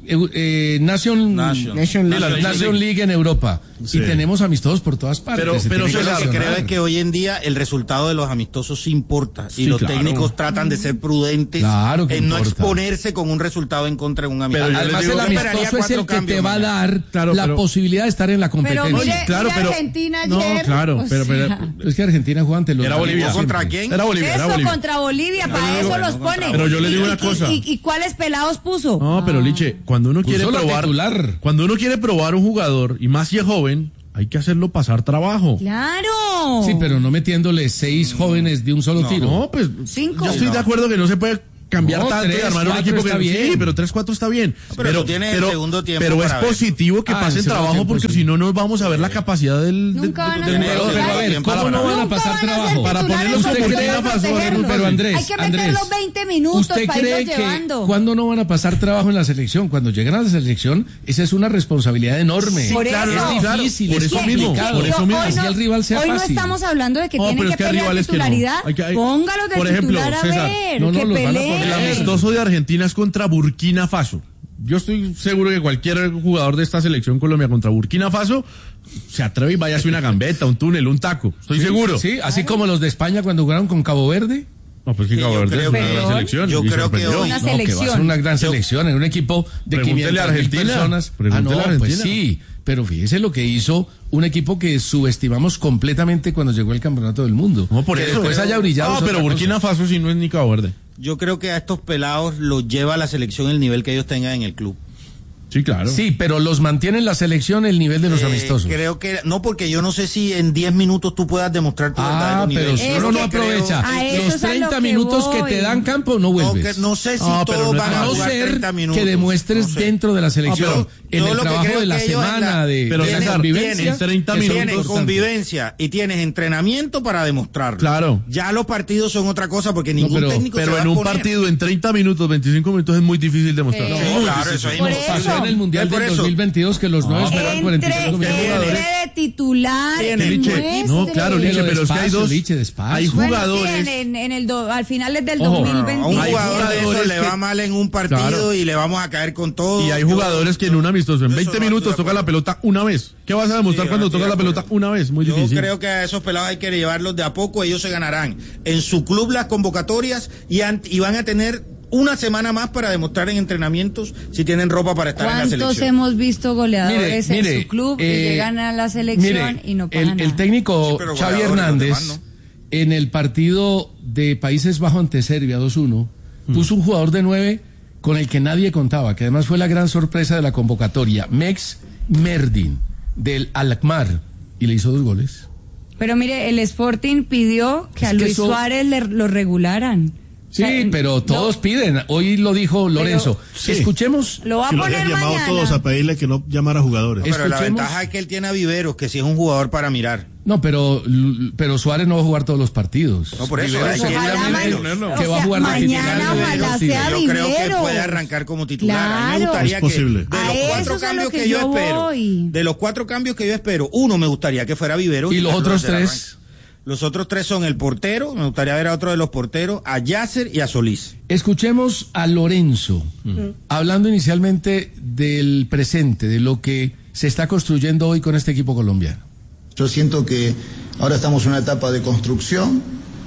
eh, Nation, Nation. Nation, Nation League. Nation League. League en Europa. Sí. Y tenemos amistosos por todas partes. Pero, Se pero tiene yo lo que relacionar. creo es que hoy en día el resultado de los amistosos sí importa. Y Sí, los claro. técnicos tratan de ser prudentes Claro que en no importa. exponerse con un resultado en contra de un amistoso. Pero yo Además, les digo el que- amistoso es el cuatro que cambios te va a mañana. dar Claro, la pero- posibilidad de estar en la competencia. Pero mire, claro, mire pero- Argentina no, ayer. claro, o pero- pero- sea, Es que Argentina juega ante los Era Bolivia. siempre. ¿Contra quién? Era Bolivia, era eso Bolivia. contra Bolivia, para eso los pone. Pero yo le digo ¿Y- una y- cosa. ¿Y, y cuáles pelados puso? No, pero Liche, cuando uno Puso quiere la probar, titular. cuando uno quiere probar un jugador y más si es joven, hay que hacerlo pasar trabajo. Claro. Sí, pero no metiéndole seis jóvenes de un solo tiro. No, pues Cinco. yo estoy No. de acuerdo que no se puede cambiar No, tanto tres, y armar un cuatro equipo que está bien. sí, pero tres cuatro está bien. pero tú tienes el segundo tiempo pero es para ver. positivo que Ah, el pasen segundo trabajo tiempo, porque sí. si no nos vamos a ver la capacidad del Nunca del- van a del ser jugador. Pero, pero a ver, titulares. ¿cómo no van a Nunca pasar van a ser trabajo? Para titulares ponerlos porque como hay que Burkina Faso, protegerlos. pero Andrés, Hay que meter Andrés, los veinte minutos ¿usted para cree irlos que llevando. cuando no van a pasar trabajo en la selección? Cuando llegan a la selección, esa es una responsabilidad enorme. Por claro, eso. es claro, difícil, por es eso mismo, complicado. por eso mismo. Hoy Así el rival sea hoy no fácil. estamos hablando de que No, tienen pero que es que hay pelear rivales que no. titularidad. Hay que- hay- Póngalos de por ejemplo, titular a César, ver, no, no, que los van a peleen. poner. El amistoso de Argentina es contra Burkina Faso. Yo estoy seguro que cualquier jugador de esta selección Colombia contra Burkina Faso se atreve y vaya a hacer una gambeta, un túnel, un taco. Estoy Sí, seguro. Sí, así como los de España cuando jugaron con Cabo Verde. No, pues que Sí, Cabo yo Verde es creo una que- gran selección. yo y creo que sorprendió. hoy- Una No, que va a ser selección. una gran selección, en un equipo de Pregúntele quinientas a mil Argentina, personas. Ah, pregúntele no, a pues Argentina. sí, pero fíjese lo que hizo un equipo que subestimamos completamente cuando llegó el campeonato del mundo. No, por que eso. después haya brillado. No, es pero otra Burkina cosa. Faso sí no es ni Cabo Verde. Yo creo que a estos pelados los lleva a la selección el nivel que ellos tengan en el club. Sí, claro. Sí, pero los mantiene en la selección el nivel de los Eh, amistosos. Creo que no, porque yo no sé si en diez minutos tú puedas demostrar tu Ah, verdadero nivel. pero si Es uno no que aprovecha a eso los es a lo treinta que minutos que voy. te dan campo, no No, vuelves. que no sé si No, pero todos no es van A a no jugar ser treinta minutos. que demuestres no sé. dentro de la selección, No, pero en yo el lo que trabajo creo de la que ellos en semana, la- de, Pero de César, convivencia, tienes treinta que son minutos. Tienes importantes. convivencia y tienes entrenamiento para demostrarlo. Claro. Ya los partidos son otra cosa porque ningún pero- técnico se Pero va en a un poner. partido en treinta minutos, veinticinco minutos es muy difícil demostrar. No, Muy claro, difícil. eso es Por imposible. Pasó en el Mundial Por del eso. dos mil veintidós que los nueve esperaban cuarenta y Entre, cinco minutos. entre de titular Tiene, y Liche, muestre. no, claro, Liche, Pero pero es que hay despacio, dos. Liche, despacio. Hay Bueno, jugadores. sí, en, en- en el do- al finales del Ojo, No, no, no, a un dos mil veintiuno. jugador de jugadores esos le que- va mal en un partido Claro. y le vamos a caer con todo. Y hay Yo- jugadores que en un amistoso, en eso veinte no minutos, estoy de toca la acuerdo. pelota una vez. ¿Qué vas a demostrar Sí, cuando yo no toca la estoy de pelota acuerdo. una vez? Muy Yo difícil. creo que a esos pelados hay que llevarlos de a poco, ellos se ganarán en su club las convocatorias y, an- y van a tener una semana más para demostrar en entrenamientos si tienen ropa para estar en la ¿Cuántos selección. hemos visto goleadores Mire, mire, en su club eh, y llegan a la selección mire, y no pasa el, nada? el técnico Sí, pero Xavi goleadores Hernández, los demás, ¿no? en el partido de Países Bajos ante Serbia dos uno, puso un jugador de nueve con el que nadie contaba, que además fue la gran sorpresa de la convocatoria, Mex Merdin, del Alkmaar, y le hizo dos goles. Pero mire, el Sporting pidió que Es a que Luis eso- Suárez le, lo regularan. Sí, O sea, pero todos no, piden. Hoy lo dijo Lorenzo. Sí. Escuchemos. lo va a Que lo poner habían llamado mañana. todos a pedirle que no llamara jugadores. No, pero la escuchemos- ventaja es que él tiene a Viveros, que sí es un jugador para mirar. No, pero, pero Suárez no va a jugar todos los partidos. No, por eso, Viveros hay se que llama Ojalá Viveros, mañana- que o va a sea, jugar de mañana titular en ojalá los partidos. sea Yo creo que Viveros. puede arrancar como titular. A mí me Claro. gustaría Es posible. que de A los eso cuatro es a lo cambios que que yo yo espero, voy. de los cuatro cambios que yo espero, uno me gustaría que fuera Viveros. ¿Y los Carlos otros del tres? arranque. Los otros tres son el portero, me gustaría ver a otro de los porteros, a Yasser y a Solís. Escuchemos a Lorenzo, hablando inicialmente del presente, de lo que se está construyendo hoy con este equipo colombiano. Yo siento que ahora estamos en una etapa de construcción,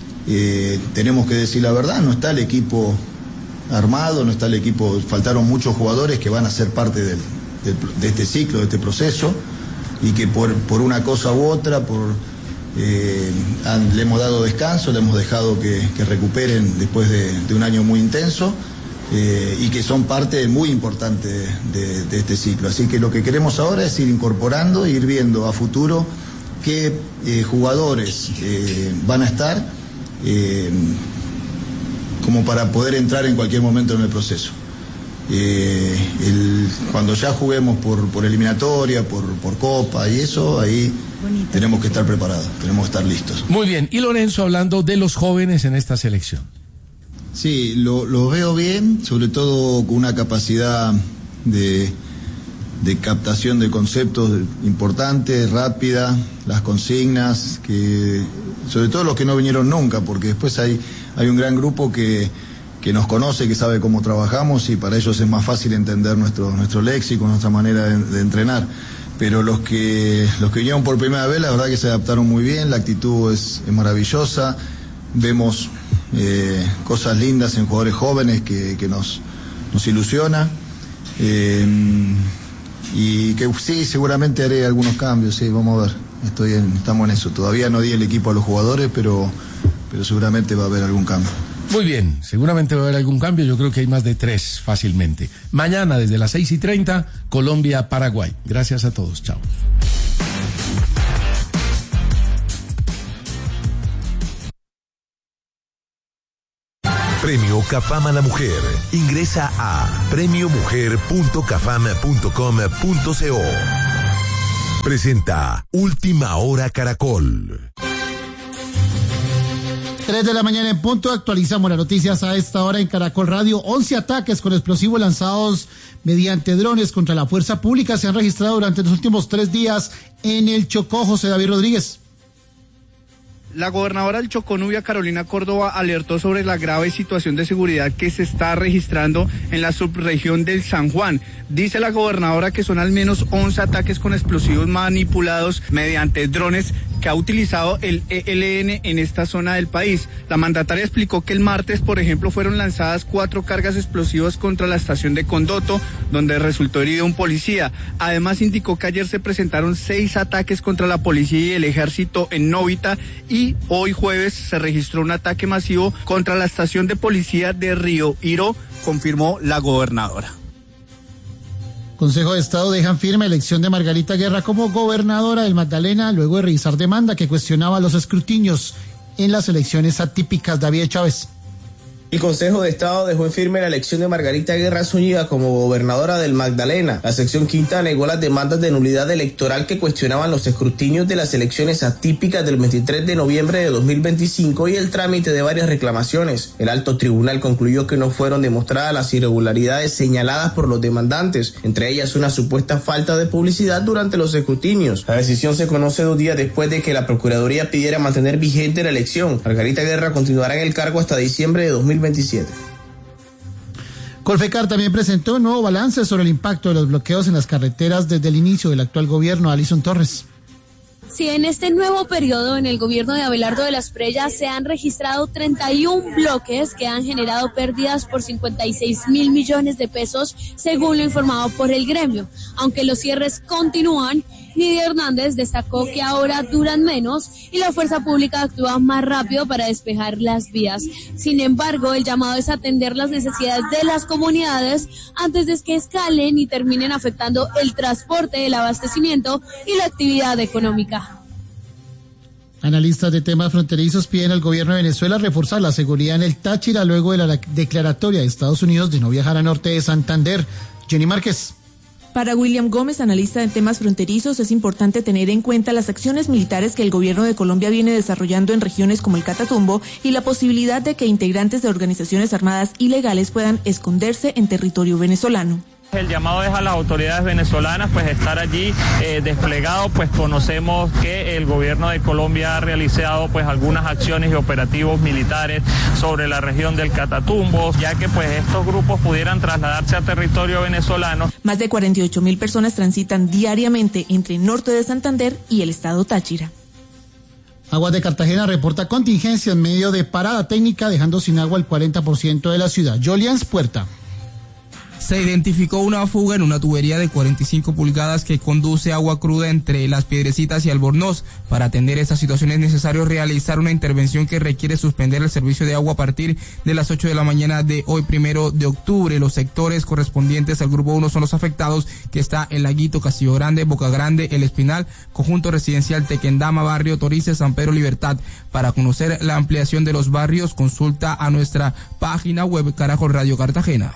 eh, tenemos que decir la verdad, no está el equipo armado, no está el equipo, faltaron muchos jugadores que van a ser parte del, del- de este ciclo, de este proceso, y que por, por una cosa u otra, por, eh, han- le hemos dado descanso, le hemos dejado que, que recuperen después de, de un año muy intenso. Eh, y que son parte muy importante de, de este ciclo. Así que lo que queremos ahora es ir incorporando, ir viendo a futuro qué eh, jugadores eh, van a estar eh, como para poder entrar en cualquier momento en el proceso. Eh, el- cuando ya juguemos por, por eliminatoria, por, por copa y eso, ahí tenemos que estar preparados, tenemos que estar listos. Muy bien, y Lorenzo hablando de los jóvenes en esta selección. Sí, lo, lo veo bien, sobre todo con una capacidad de, de captación de conceptos importante, rápida, las consignas, que sobre todo los que no vinieron nunca, porque después hay, hay un gran grupo que, que nos conoce, que sabe cómo trabajamos y para ellos es más fácil entender nuestro, nuestro léxico, nuestra manera de, de entrenar. Pero los que, los que vinieron por primera vez, la verdad que se adaptaron muy bien, la actitud es, es maravillosa, vemos eh, cosas lindas en jugadores jóvenes que, que nos, nos ilusiona. Eh, y que sí, seguramente haré algunos cambios, sí, vamos a ver, estoy en, estamos en eso. Todavía no di el equipo a los jugadores, pero, pero seguramente va a haber algún cambio. Muy bien, seguramente va a haber algún cambio, yo creo que hay más de tres fácilmente. Mañana desde las seis y treinta, Colombia-Paraguay. Gracias a todos, chao. Premio Cafam a la Mujer. Ingresa a premio mujer punto cafam punto com punto co. Presenta Última Hora Caracol. tres de la mañana en punto, actualizamos las noticias a esta hora en Caracol Radio. once ataques con explosivos lanzados mediante drones contra la fuerza pública se han registrado durante los últimos tres días en el Chocó. José David Rodríguez. La gobernadora del Chocó, Nubia Carolina Córdoba, alertó sobre la grave situación de seguridad que se está registrando en la subregión del San Juan. Dice la gobernadora que son al menos once ataques con explosivos manipulados mediante drones que ha utilizado el E L N en esta zona del país. La mandataria explicó que el martes, por ejemplo, fueron lanzadas cuatro cargas explosivas contra la estación de Condoto, donde resultó herido un policía. Además, indicó que ayer se presentaron seis ataques contra la policía y el ejército en Novita y hoy jueves se registró un ataque masivo contra la estación de policía de Río Iro, confirmó la gobernadora. Consejo de Estado dejan firme elección de Margarita Guerra como gobernadora del Magdalena luego de revisar demanda que cuestionaba los escrutinios en las elecciones atípicas. David Chávez. El Consejo de Estado dejó en firme la elección de Margarita Guerra Zúñiga como gobernadora del Magdalena. La sección quinta negó las demandas de nulidad electoral que cuestionaban los escrutinios de las elecciones atípicas del veintitrés de noviembre de dos mil veinticinco y el trámite de varias reclamaciones. El alto tribunal concluyó que no fueron demostradas las irregularidades señaladas por los demandantes, entre ellas una supuesta falta de publicidad durante los escrutinios. La decisión se conoce dos días después de que la Procuraduría pidiera mantener vigente la elección. Margarita Guerra continuará en el cargo hasta diciembre de dos mil veintisiete. Colfecar también presentó un nuevo balance sobre el impacto de los bloqueos en las carreteras desde el inicio del actual gobierno. Alison Torres. Sí, en este nuevo periodo en el gobierno de Abelardo de la Espriella se han registrado treinta y uno bloques que han generado pérdidas por cincuenta y seis mil millones de pesos, según lo informado por el gremio. Aunque los cierres continúan, Nidia Hernández destacó que ahora duran menos y la fuerza pública actúa más rápido para despejar las vías. Sin embargo, el llamado es atender las necesidades de las comunidades antes de que escalen y terminen afectando el transporte, el abastecimiento y la actividad económica. Analistas de temas fronterizos piden al gobierno de Venezuela reforzar la seguridad en el Táchira luego de la declaratoria de Estados Unidos de no viajar a norte de Santander. Jenny Márquez. Para William Gómez, analista de temas fronterizos, es importante tener en cuenta las acciones militares que el gobierno de Colombia viene desarrollando en regiones como el Catatumbo y la posibilidad de que integrantes de organizaciones armadas ilegales puedan esconderse en territorio venezolano. El llamado es a las autoridades venezolanas pues estar allí eh, desplegado, pues conocemos que el gobierno de Colombia ha realizado pues algunas acciones y operativos militares sobre la región del Catatumbo, ya que pues estos grupos pudieran trasladarse a territorio venezolano. Más de cuarenta y ocho mil personas transitan diariamente entre norte de Santander y el estado Táchira. Aguas de Cartagena reporta contingencia en medio de parada técnica, dejando sin agua el cuarenta por ciento de la ciudad. Jolians Puerta. Se identificó una fuga en una tubería de cuarenta y cinco pulgadas que conduce agua cruda entre Las Piedrecitas y Albornoz. Para atender esta situación es necesario realizar una intervención que requiere suspender el servicio de agua a partir de las ocho de la mañana de hoy, primero de octubre. Los sectores correspondientes al grupo uno son los afectados, que está en Laguito, Castillo Grande, Boca Grande, El Espinal, Conjunto Residencial Tequendama, Barrio Torices, San Pedro Libertad. Para conocer la ampliación de los barrios, consulta a nuestra página web Caracol Radio Cartagena.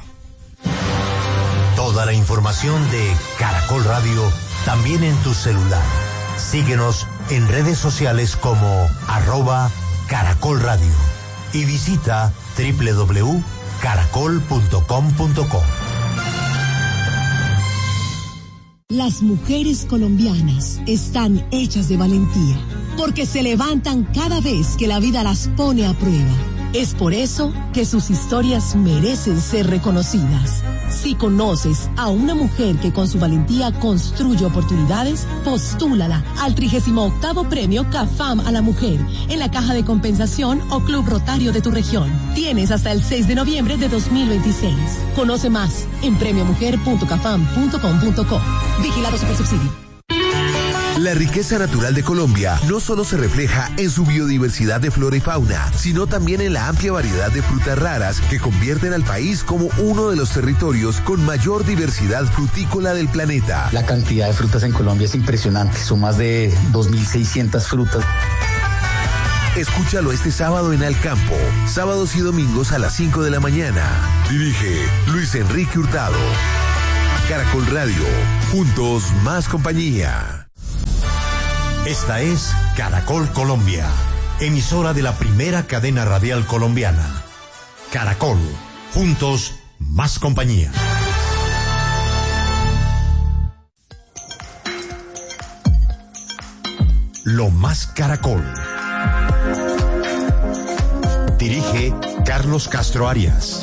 Toda la información de Caracol Radio también en tu celular. Síguenos en redes sociales como arroba Caracol Radio y visita doble u doble u doble u punto caracol punto com punto co. Las mujeres colombianas están hechas de valentía porque se levantan cada vez que la vida las pone a prueba. Es por eso que sus historias merecen ser reconocidas. Si conoces a una mujer que con su valentía construye oportunidades, postúlala al trigésimo octavo Premio CAFAM a la Mujer en la Caja de Compensación o Club Rotario de tu región. Tienes hasta el seis de noviembre de dos mil veintiséis. Conoce más en premio mujer punto cafam punto com punto co. Vigilado Supersubsidio. La riqueza natural de Colombia no solo se refleja en su biodiversidad de flora y fauna, sino también en la amplia variedad de frutas raras que convierten al país como uno de los territorios con mayor diversidad frutícola del planeta. La cantidad de frutas en Colombia es impresionante, son más de dos mil seiscientas frutas. Escúchalo este sábado en Al Campo, sábados y domingos a las cinco de la mañana. Dirige Luis Enrique Hurtado. Caracol Radio, juntos más compañía. Esta es Caracol Colombia, emisora de la primera cadena radial colombiana. Caracol, juntos más compañía. Lo más Caracol. Dirige Carlos Castro Arias.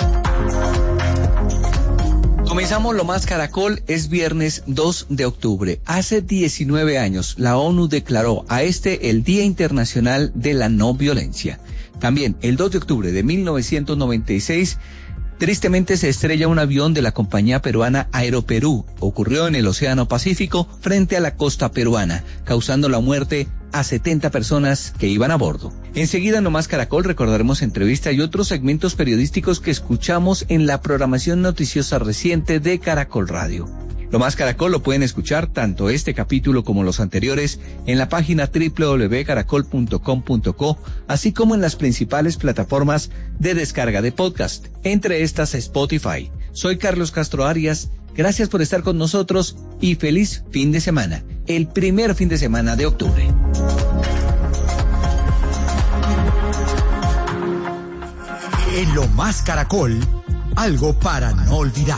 Comenzamos Lo Más Caracol, es viernes dos de octubre. Hace diecinueve años, la ONU declaró a este el Día Internacional de la No Violencia. También, el dos de octubre de mil novecientos noventa y seis, tristemente se estrella un avión de la compañía peruana Aeroperú. Ocurrió en el Océano Pacífico, frente a la costa peruana, causando la muerte a setenta personas que iban a bordo. Enseguida en Lo Más Caracol recordaremos entrevista y otros segmentos periodísticos que escuchamos en la programación noticiosa reciente de Caracol Radio. Lo Más Caracol lo pueden escuchar tanto este capítulo como los anteriores en la página doble u doble u doble u punto caracol punto com punto co, así como en las principales plataformas de descarga de podcast, entre estas Spotify. Soy Carlos Castro Arias, gracias por estar con nosotros y feliz fin de semana, el primer fin de semana de octubre. En Lo Más Caracol, algo para no olvidar.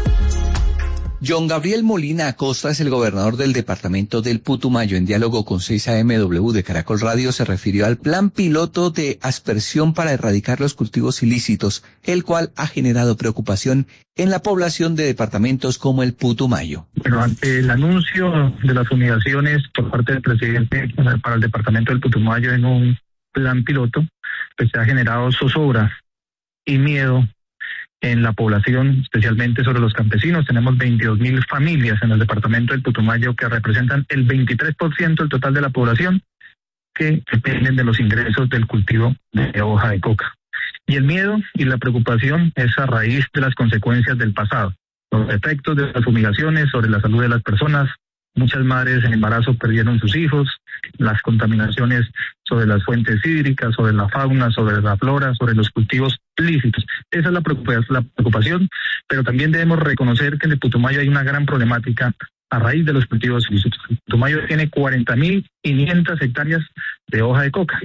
John Gabriel Molina Acosta es el gobernador del departamento del Putumayo. En diálogo con seis A M W de Caracol Radio se refirió al plan piloto de aspersión para erradicar los cultivos ilícitos, el cual ha generado preocupación en la población de departamentos como el Putumayo. Bueno, ante el anuncio de las fumigaciones por parte del presidente para el departamento del Putumayo en un plan piloto, pues se ha generado zozobra y miedo en la población, especialmente sobre los campesinos. Tenemos veintidós mil familias en el departamento del Putumayo que representan el veintitrés por ciento del total de la población que dependen de los ingresos del cultivo de hoja de coca. Y el miedo y la preocupación es a raíz de las consecuencias del pasado, los efectos de las fumigaciones sobre la salud de las personas. Muchas madres en embarazo perdieron sus hijos, las contaminaciones sobre las fuentes hídricas, sobre la fauna, sobre la flora, sobre los cultivos lícitos. Esa es la preocupación, pero también debemos reconocer que en el Putumayo hay una gran problemática a raíz de los cultivos ilícitos. El Putumayo tiene cuarenta mil quinientas hectáreas de hoja de coca.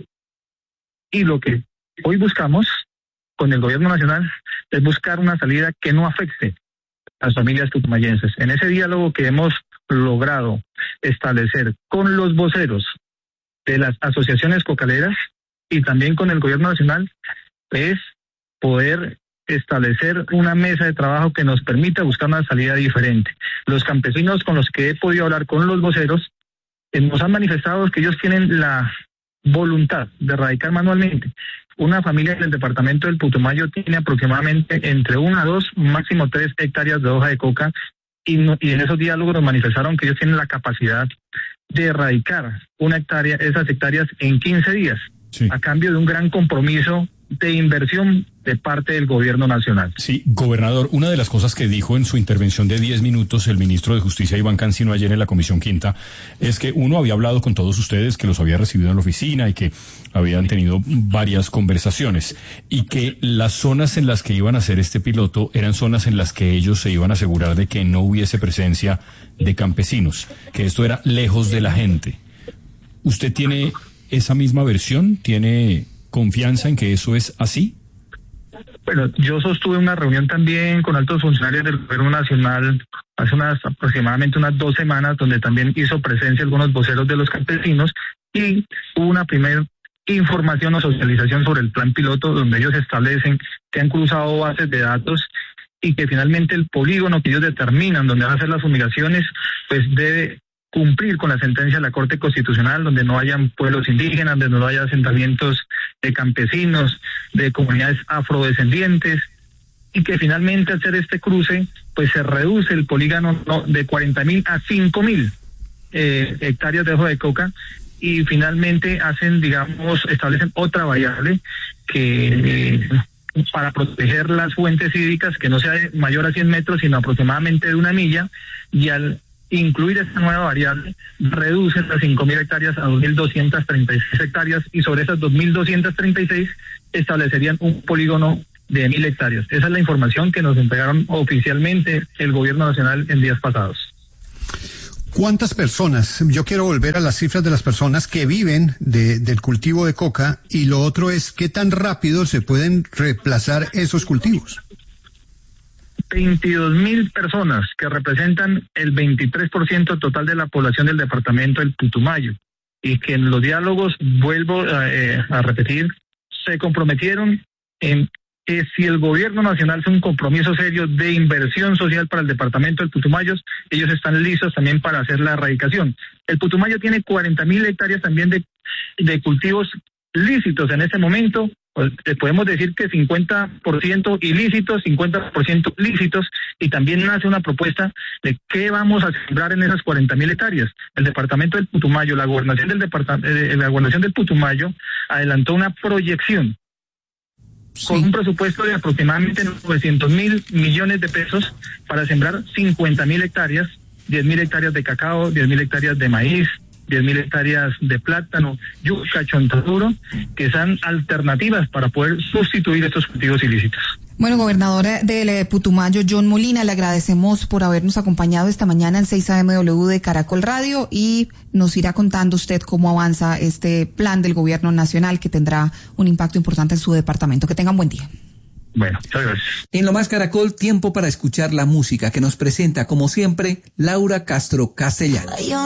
Y lo que hoy buscamos con el gobierno nacional es buscar una salida que no afecte a las familias putumayenses. En ese diálogo que hemos logrado establecer con los voceros de las asociaciones cocaleras y también con el gobierno nacional es poder establecer una mesa de trabajo que nos permita buscar una salida diferente. Los campesinos con los que he podido hablar con los voceros eh, nos han manifestado que ellos tienen la voluntad de erradicar manualmente. Una familia en el departamento del Putumayo tiene aproximadamente entre una a dos, máximo tres hectáreas de hoja de coca. Y, no, y en esos diálogos nos manifestaron que ellos tienen la capacidad de erradicar una hectárea, esas hectáreas en quince días, sí, a cambio de un gran compromiso de inversión de parte del gobierno nacional. Sí, gobernador, una de las cosas que dijo en su intervención de diez minutos el ministro de Justicia, Iván Cancino, ayer en la Comisión Quinta, es que uno había hablado con todos ustedes, que los había recibido en la oficina y que habían tenido varias conversaciones, y que las zonas en las que iban a hacer este piloto eran zonas en las que ellos se iban a asegurar de que no hubiese presencia de campesinos, que esto era lejos de la gente. ¿Usted tiene esa misma versión? ¿Tiene confianza en que eso es así? Bueno, yo sostuve una reunión también con altos funcionarios del gobierno nacional hace unas aproximadamente unas dos semanas, donde también hizo presencia algunos voceros de los campesinos, y hubo una primera información o socialización sobre el plan piloto, donde ellos establecen que han cruzado bases de datos y que finalmente el polígono que ellos determinan donde van a hacer las fumigaciones, pues debe cumplir con la sentencia de la Corte Constitucional, donde no hayan pueblos indígenas, donde no haya asentamientos de campesinos, de comunidades afrodescendientes, y que finalmente al hacer este cruce, pues se reduce el polígono ¿no? de cuarenta mil a cinco mil eh, hectáreas de hoja de coca, y finalmente hacen, digamos, establecen otra variable que... Eh, para proteger las fuentes hídricas, que no sea mayor a cien metros, sino aproximadamente de una milla, y al incluir esta nueva variable, reduce las cinco mil hectáreas a dos mil doscientas treinta y seis hectáreas, y sobre esas dos mil doscientas treinta y seis establecerían un polígono de mil hectáreas. Esa es la información que nos entregaron oficialmente el Gobierno Nacional en días pasados. ¿Cuántas personas? Yo quiero volver a las cifras de las personas que viven de, del cultivo de coca, y lo otro es qué tan rápido se pueden reemplazar esos cultivos. veintidós mil personas, que representan el veintitrés por ciento total de la población del departamento del Putumayo, y que en los diálogos, vuelvo a, eh, a repetir, se comprometieron en que si el gobierno nacional hace un compromiso serio de inversión social para el departamento del Putumayo, ellos están listos también para hacer la erradicación. El Putumayo tiene cuarenta mil hectáreas también de, de cultivos lícitos en este momento. Pues, podemos decir que cincuenta por ciento ilícitos, cincuenta por ciento lícitos, y también nace una propuesta de qué vamos a sembrar en esas cuarenta mil hectáreas. El departamento del Putumayo, la gobernación del departamento, eh, la gobernación del Putumayo adelantó una proyección sí. con un presupuesto de aproximadamente novecientos mil millones de pesos para sembrar cincuenta mil hectáreas, diez mil hectáreas de cacao, diez mil hectáreas de maíz, diez mil hectáreas de plátano, yuca, chontaduro, que son alternativas para poder sustituir estos cultivos ilícitos. Bueno, gobernador del Putumayo, John Molina, le agradecemos por habernos acompañado esta mañana en seis A M W de Caracol Radio, y nos irá contando usted cómo avanza este plan del gobierno nacional que tendrá un impacto importante en su departamento. Que tengan buen día. Bueno, muchas gracias. En Lo Más Caracol, tiempo para escuchar la música que nos presenta, como siempre, Laura Castro Castellano.